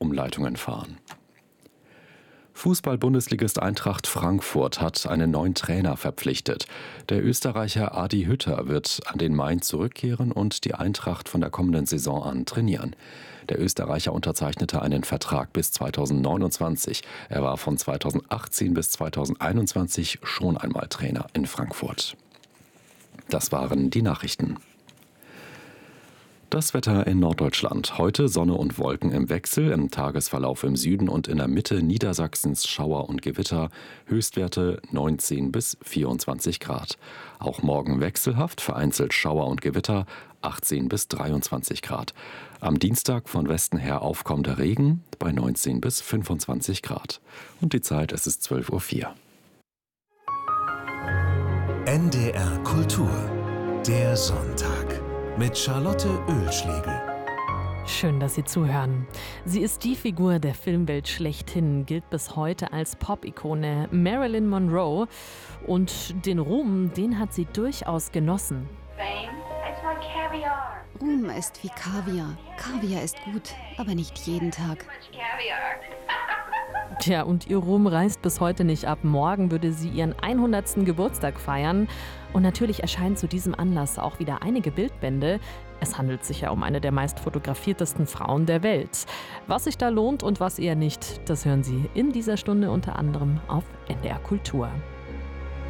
Umleitungen fahren. Fußball-Bundesligist Eintracht Frankfurt hat einen neuen Trainer verpflichtet. Der Österreicher Adi Hütter wird an den Main zurückkehren und die Eintracht von der kommenden Saison an trainieren. Der Österreicher unterzeichnete einen Vertrag bis 2029. Er war von 2018 bis 2021 schon einmal Trainer in Frankfurt. Das waren die Nachrichten. Das Wetter in Norddeutschland. Heute Sonne und Wolken im Wechsel, im Tagesverlauf im Süden und in der Mitte Niedersachsens Schauer und Gewitter, Höchstwerte 19 bis 24 Grad. Auch morgen wechselhaft, vereinzelt Schauer und Gewitter, 18 bis 23 Grad. Am Dienstag von Westen her aufkommender Regen bei 19 bis 25 Grad. Und die Zeit, es ist 12:04 Uhr. NDR Kultur, der Sonntag. Mit Charlotte Oehlschlegel. Schön, dass Sie zuhören. Sie ist die Figur der Filmwelt schlechthin, gilt bis heute als Pop-Ikone Marilyn Monroe. Und den Ruhm, den hat sie durchaus genossen. Ruhm ist wie Kaviar. Kaviar ist gut, aber nicht jeden Tag. Tja, und ihr Ruhm reißt bis heute nicht ab. Morgen würde sie ihren 100. Geburtstag feiern. Und natürlich erscheinen zu diesem Anlass auch wieder einige Bildbände. Es handelt sich ja um eine der meist fotografiertesten Frauen der Welt. Was sich da lohnt und was eher nicht, das hören Sie in dieser Stunde unter anderem auf NDR Kultur.